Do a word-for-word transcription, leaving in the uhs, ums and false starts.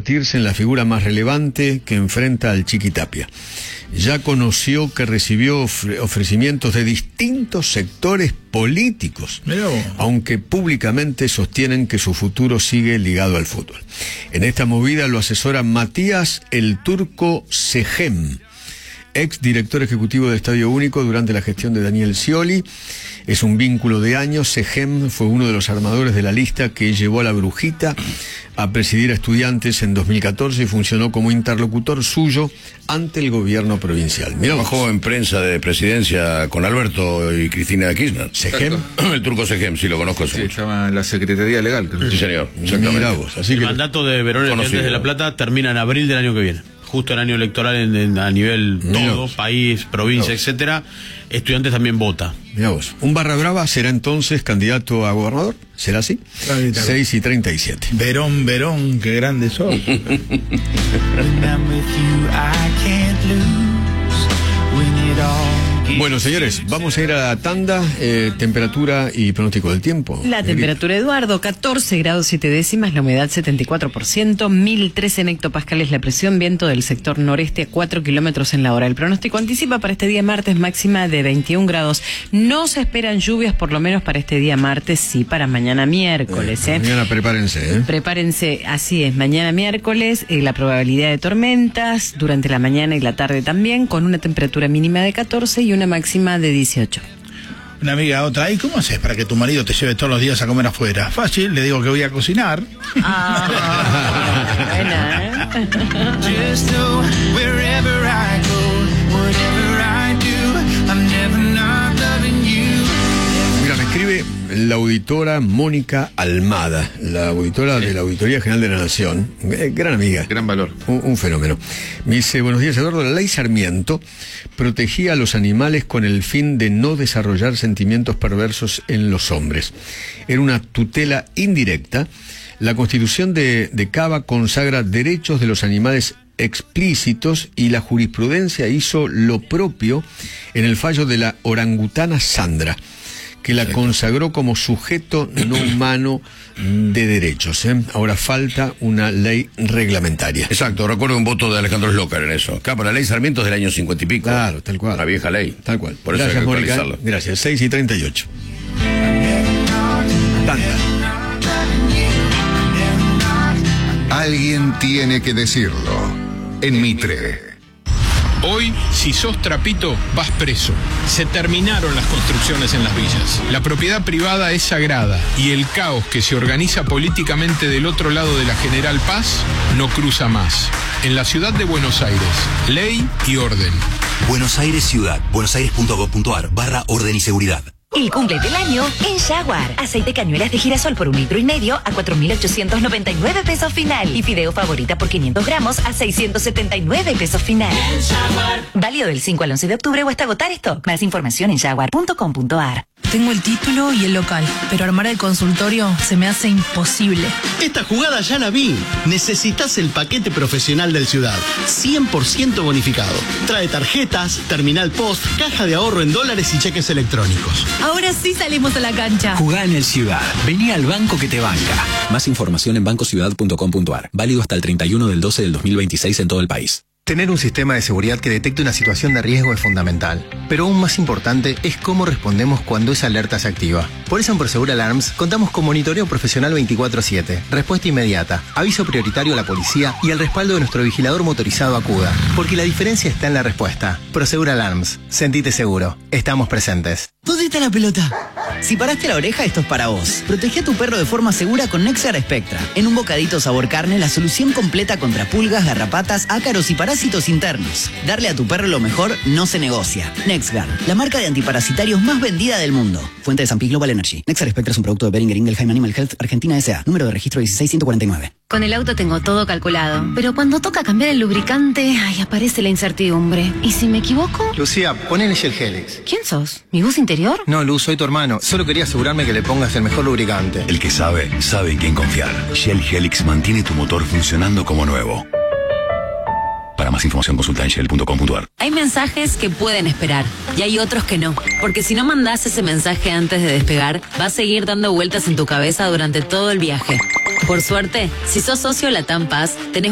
convertirse en la figura más relevante que enfrenta al Chiquitapia. Ya conoció que recibió ofre- ofrecimientos de distintos sectores políticos, aunque públicamente sostienen que su futuro sigue ligado al fútbol. En esta movida lo asesora Matías el Turco Segem, ex director ejecutivo de Estadio Único durante la gestión de Daniel Scioli. Es un vínculo de años. Segem fue uno de los armadores de la lista que llevó a la Brujita a presidir a Estudiantes en dos mil catorce y funcionó como interlocutor suyo ante el gobierno provincial. Mirá, trabajó en prensa de presidencia con Alberto y Cristina Kirchner. Segem. El Turco Segem, sí, lo conozco. Sí, estaba en la Secretaría Legal. Creo. Sí, señor. Exactamente. Vos, así el que mandato de Verón Estudiantes de La Plata termina en abril del año que viene. Justo el año electoral en, en, a nivel todo, vos. país, provincia, Mirá vos. etcétera. Estudiantes también vota. Mirá vos, un barra brava será entonces candidato a gobernador. ¿Será así? seis y treinta y siete. Verón, Verón, qué grande sos. Bueno, señores, vamos a ir a la tanda. eh, temperatura y pronóstico del tiempo. La temperatura, Eduardo, catorce grados siete décimas, la humedad setenta y cuatro por ciento, mil trece en hectopascales la presión, viento del sector noreste a cuatro kilómetros en la hora. El pronóstico anticipa para este día martes máxima de veintiún grados. No se esperan lluvias, por lo menos para este día martes, sí para mañana miércoles. Eh, ¿eh? mañana prepárense, ¿eh? Prepárense, así es, mañana miércoles, eh, la probabilidad de tormentas durante la mañana y la tarde también, con una temperatura mínima de catorce y una máxima de dieciocho. Una amiga otra, ¿y cómo haces para que tu marido te lleve todos los días a comer afuera? Fácil, le digo que voy a cocinar. Ah, buena, ¿eh? Just know wherever I go, whatever I do, I'm never not loving you. Mira, me escribe la auditora Mónica Almada, la auditora sí. de la Auditoría General de la Nación, eh, gran amiga. Gran valor. Un, un fenómeno. Me dice, buenos días, Eduardo, la ley Sarmiento protegía a los animales con el fin de no desarrollar sentimientos perversos en los hombres. Era una tutela indirecta. La Constitución de, de Cava consagra derechos de los animales explícitos y la jurisprudencia hizo lo propio en el fallo de la orangutana Sandra, que la consagró como sujeto no humano de derechos. ¿eh? Ahora falta una ley reglamentaria. Exacto, recuerdo un voto de Alejandro Slócar en eso. Acá, para la ley Sarmiento es del año cincuenta y pico. Claro, tal cual. La vieja ley. Tal cual. Por eso Gracias, hay que Mónica. actualizarlo. Gracias. seis y treinta y ocho. Tanda. Alguien tiene que decirlo. En Mitre. Hoy, si sos trapito, vas preso. Se terminaron las construcciones en las villas. La propiedad privada es sagrada y el caos que se organiza políticamente del otro lado de la General Paz no cruza más. En la ciudad de Buenos Aires, ley y orden. Buenos Aires Ciudad, buenosaires.gov.ar barra orden y seguridad. El cumple del año en Jaguar. Aceite cañuelas de girasol por un litro y medio a cuatro mil ochocientos noventa y nueve pesos final. Y fideo favorita por quinientos gramos a seiscientos setenta y nueve pesos final. Válido del cinco al once de octubre o hasta agotar stock. Más información en jaguar punto com punto ar. Tengo el título y el local, pero armar el consultorio se me hace imposible. Esta jugada ya la vi. Necesitas el paquete profesional del Ciudad. cien por ciento bonificado. Trae tarjetas, terminal post, caja de ahorro en dólares y cheques electrónicos. Ahora sí salimos a la cancha. Jugá en el Ciudad. Vení al banco que te banca. Más información en banco ciudad punto com punto ar. Válido hasta el treinta y uno del doce del dos mil veintiséis en todo el país. Tener un sistema de seguridad que detecte una situación de riesgo es fundamental, pero aún más importante es cómo respondemos cuando esa alerta se activa. Por eso en Prosegur Alarms contamos con monitoreo profesional veinticuatro siete, respuesta inmediata, aviso prioritario a la policía y el respaldo de nuestro vigilador motorizado Acuda, porque la diferencia está en la respuesta. Prosegur Alarms, sentite seguro, estamos presentes. ¿Dónde está la pelota? Si paraste la oreja, esto es para vos. Protege a tu perro de forma segura con Nexguard Spectra. En un bocadito sabor carne, la solución completa contra pulgas, garrapatas, ácaros y parásitos internos. Darle a tu perro lo mejor no se negocia. Nexguard, la marca de antiparasitarios más vendida del mundo. Fuente de San Pig Global Energy. Nexguard Spectra es un producto de Boehringer Ingelheim Animal Health Argentina S A. Número de registro dieciséis ciento cuarenta y nueve. Con el auto tengo todo calculado, pero cuando toca cambiar el lubricante, ay, aparece la incertidumbre. ¿Y si me equivoco? Lucía, ponele Shell Helix. ¿Quién sos? ¿Mi voz interior? No, Luz, soy tu hermano. Solo quería asegurarme que le pongas el mejor lubricante. El que sabe, sabe en quién confiar. Shell Helix mantiene tu motor funcionando como nuevo. Para más información consulta en shell punto com punto ar. Hay mensajes que pueden esperar y hay otros que no. Porque si no mandás ese mensaje antes de despegar, va a seguir dando vueltas en tu cabeza durante todo el viaje. Por suerte, si sos socio LATAM Paz, tenés